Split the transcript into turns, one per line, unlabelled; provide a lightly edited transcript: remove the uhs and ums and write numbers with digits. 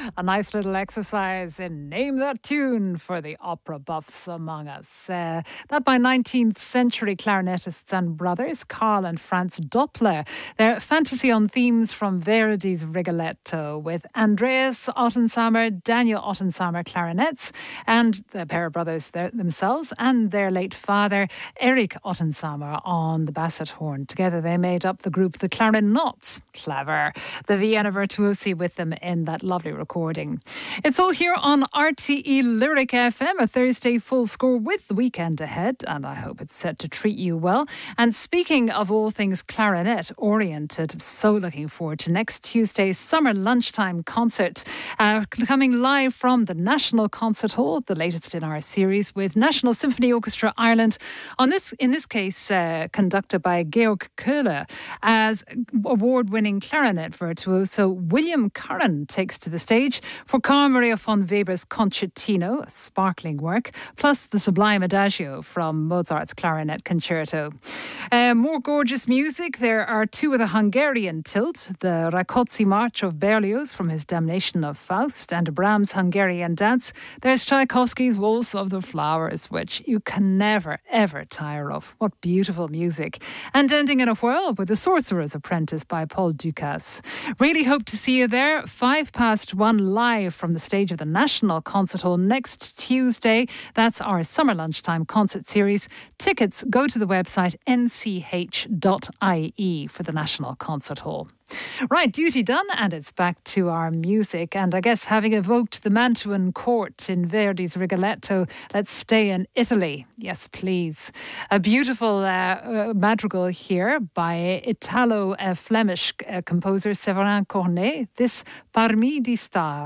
A nice little exercise in Name That Tune for the opera buffs among us. That by 19th century clarinetists and brothers, Carl and Franz Doppler. Their fantasy on themes from Verdi's Rigoletto with Andreas Ottensamer, Daniel Ottensamer clarinets, and the pair of brothers themselves, and their late father, Erich Ottensamer, on the basset horn. Together they made up the group The Clarinauts. Clever. The Vienna Virtuosi with them in that lovely recording. It's all here on RTE Lyric FM, a Thursday full score with the weekend ahead, and I hope it's set to treat you well. And speaking of all things clarinet oriented, I'm so looking forward to next Tuesday's summer lunchtime concert, coming live from the National Concert Hall, the latest in our series with National Symphony Orchestra Ireland. In this case, conducted by Georg Köhler, as award-winning clarinet virtuoso William Curran takes to the stage for Carl Maria von Weber's Concertino, a sparkling work, plus the sublime Adagio from Mozart's Clarinet Concerto. More gorgeous music. There are two with a Hungarian tilt, the Rákóczi March of Berlioz from his Damnation of Faust, and a Brahms Hungarian dance. There's Tchaikovsky's Waltz of the Flowers, which you can never, ever tire of. What beautiful music. And ending in a whirl with The Sorcerer's Apprentice by Paul Dukas. Really hope to see you there. 1:05 live from the stage of the National Concert Hall next Tuesday. That's our summer lunchtime concert series. Tickets, go to the website nch.ie for the National Concert Hall. Right, duty done, and it's back to our music. And I guess having evoked the Mantuan court in Verdi's Rigoletto, let's stay in Italy. Yes, please. A beautiful madrigal here by Italo-Flemish composer Séverin Cornet. This Parmi di Star.